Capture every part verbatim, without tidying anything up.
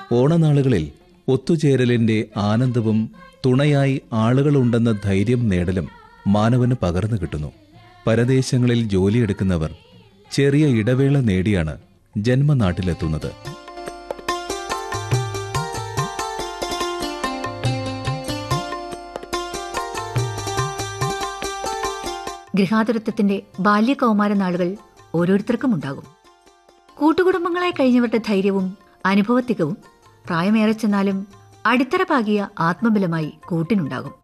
ഓണനാളുകളിൽ ഒത്തുചേരലിന്റെ ആനന്ദവും തുണയായി ആളുകളുണ്ടെന്ന ധൈര്യം നേടലും മാനവന് പകർന്നു കിട്ടുന്നു. പരദേശങ്ങളിൽ ജോലിയെടുക്കുന്നവർ ചെറിയ ഇടവേള നേടിയാണ് ജന്മനാട്ടിലെത്തുന്നത്. ഗൃഹാതുരത്വത്തിന്റെ ബാല്യകൗമാര നാളുകൾ ഓരോരുത്തർക്കും ഉണ്ടാകും. കൂട്ടുകുടുംബങ്ങളായി കഴിഞ്ഞവരുടെ ധൈര്യവും അനുഭവത്തികവും പ്രായമേറെ ചെന്നാലും അടിത്തറ പാകിയ ആത്മബലമായി കൂട്ടിനുണ്ടാകും.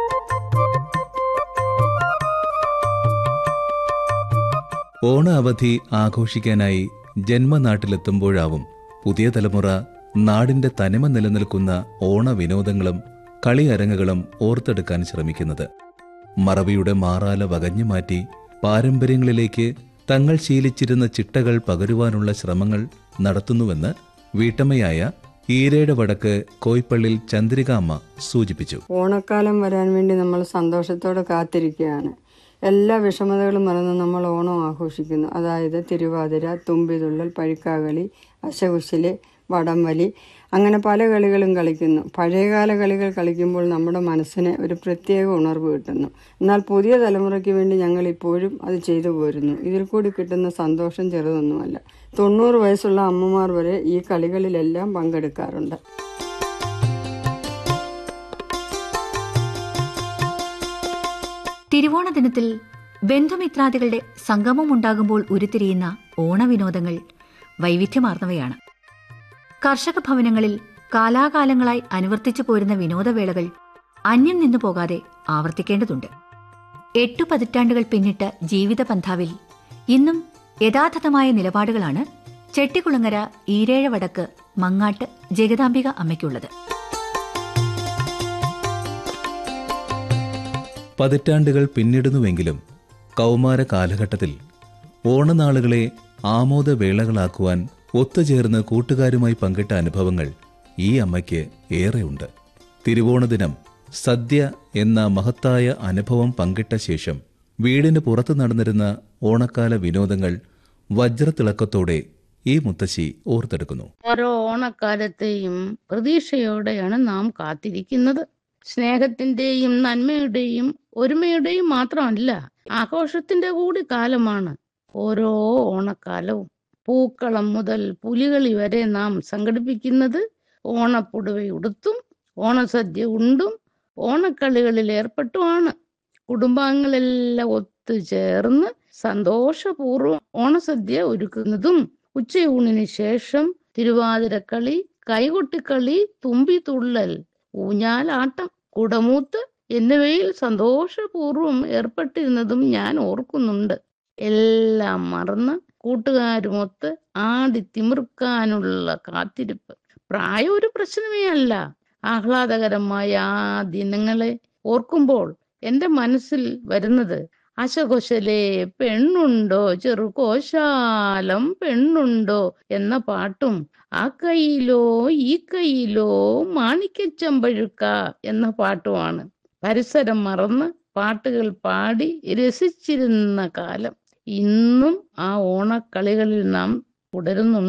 ഓണ അവധി ആഘോഷിക്കാനായി ജന്മനാട്ടിലെത്തുമ്പോഴാവും പുതിയ തലമുറ നാടിന്റെ തനിമ നിലനിൽക്കുന്ന ഓണ വിനോദങ്ങളും കളിയരങ്ങുകളും ഓർത്തെടുക്കാൻ ശ്രമിക്കുന്നത്. മറവിയുടെ മാറാല വകഞ്ഞു മാറ്റി പാരമ്പര്യങ്ങളിലേക്ക് തങ്ങൾ ശീലിച്ചിരുന്ന ചിട്ടകൾ പകരുവാനുള്ള ശ്രമങ്ങൾ നടത്തുന്നുവെന്ന് വീട്ടമ്മയായ ഈരയുടെ വടക്ക് കോയിപ്പള്ളിൽ ചന്ദ്രികാമ്മ സൂചിപ്പിച്ചു. ഓണക്കാലം വരാൻ വേണ്ടി നമ്മൾ സന്തോഷത്തോടെ കാത്തിരിക്കുകയാണ്. എല്ലാ വിഷമതകളും മറന്ന് നമ്മൾ ഓണം ആഘോഷിക്കുന്നു. അതായത് തിരുവാതിര, തുമ്പിതുള്ളൽ, പഴുക്കാകളി, അശകുശല്, വടംവലി, അങ്ങനെ പല കളികളും കളിക്കുന്നു. പഴയകാല കളികൾ കളിക്കുമ്പോൾ നമ്മുടെ മനസ്സിന് ഒരു പ്രത്യേക ഉണർവ് കിട്ടുന്നു. എന്നാൽ പുതിയ തലമുറയ്ക്ക് വേണ്ടി ഞങ്ങൾ ഇപ്പോഴും അത് ചെയ്തു പോരുന്നു. ഇതിൽ കൂടി കിട്ടുന്ന സന്തോഷം ചെറുതൊന്നുമല്ല. തൊണ്ണൂറ് വയസ്സുള്ള അമ്മമാർ വരെ ഈ കളികളിലെല്ലാം പങ്കെടുക്കാറുണ്ട്. തിരുവോണ ദിനത്തിൽ ബന്ധുമിത്രാദികളുടെ സംഗമമുണ്ടാകുമ്പോൾ ഉരുത്തിരിയുന്ന ഓണവിനോദങ്ങൾ വൈവിധ്യമാർന്നവയാണ്. കർഷക ഭവനങ്ങളിൽ കാലാകാലങ്ങളായി അനുവർത്തിച്ചു പോരുന്ന വിനോദവേളകൾ അന്യം നിന്നു പോകാതെ ആവർത്തിക്കേണ്ടതുണ്ട്. എട്ടു പതിറ്റാണ്ടുകൾ പിന്നിട്ട ജീവിത പന്ഥാവിൽ ഇന്നും യഥാർത്ഥമായ നിലപാടുകളാണ് ചെട്ടിക്കുളങ്ങര ഈരേഴ വടക്ക് മങ്ങാട്ട് ജഗദാംബിക അമ്മയ്ക്കുള്ളത്. പതിറ്റാണ്ടുകൾ പിന്നിടുന്നുവെങ്കിലും കൗമാര കാലഘട്ടത്തിൽ ഓണനാളുകളെ ആമോദവേളകളാക്കുവാൻ ഒത്തുചേർന്ന് കൂട്ടുകാരുമായി പങ്കിട്ട അനുഭവങ്ങൾ ഈ അമ്മയ്ക്ക് ഏറെയുണ്ട്. തിരുവോണദിനം സദ്യ എന്ന മഹത്തായ അനുഭവം പങ്കിട്ട ശേഷം വീടിന് പുറത്തു നടന്നിരുന്ന ഓണക്കാല വിനോദങ്ങൾ വജ്രത്തിളക്കത്തോടെ ഈ മുത്തശ്ശി ഓർത്തെടുക്കുന്നു. ഓരോ ഓണക്കാലത്തെയും പ്രതീക്ഷയോടെയാണ് നാം കാത്തിരിക്കുന്നത്. സ്നേഹത്തിന്റെയും നന്മയുടെയും ഒരുമയുടെയും മാത്രമല്ല, ആഘോഷത്തിന്റെ കൂടി കാലമാണ് ഓരോ ഓണക്കാലവും. പൂക്കളം മുതൽ പുലികളി വരെ നാം സംഘടിപ്പിക്കുന്നത് ഓണപ്പുടവയുടുത്തും ഓണസദ്യ ഉണ്ടും ഓണക്കളികളിൽ ഏർപ്പെട്ടുമാണ്. കുടുംബാംഗങ്ങളെല്ലാം ഒത്തുചേർന്ന് സന്തോഷപൂർവ്വം ഓണസദ്യ ഒരുക്കുന്നതും ഉച്ചയൂണിന് ശേഷം തിരുവാതിരക്കളി, കൈകൊട്ടിക്കളി, തുമ്പിതുള്ളൽ, ഊഞ്ഞാലാട്ടം, കുടമൂത്ത് എന്നിവയിൽ സന്തോഷപൂർവ്വം ഏർപ്പെട്ടിരുന്നതും ഞാൻ ഓർക്കുന്നുണ്ട്. എല്ലാം മറന്ന് കൂട്ടുകാരുമൊത്ത് ആടി തിമിർക്കാനുള്ള കാത്തിരിപ്പ് പ്രായം ഒരു പ്രശ്നമേ അല്ല. ആഹ്ലാദകരമായ ആ ദിനങ്ങളെ ഓർക്കുമ്പോൾ എന്റെ മനസ്സിൽ വരുന്നത് അശകൊശലേ പെണ്ണുണ്ടോ ചെറുകോശാലം പെണ്ണുണ്ടോ എന്ന പാട്ടും ആ കൈയിലോ ഈ കൈയിലോ മാണിക്യച്ചമ്പഴുക്ക എന്ന പാട്ടുമാണ്. പരിസരം മറന്ന് പാട്ടുകൾ പാടി രസിച്ചിരുന്ന കാലം ഇന്നും ആ ഓണക്കളികളിൽ നാം തുടരുന്നുണ്ട്.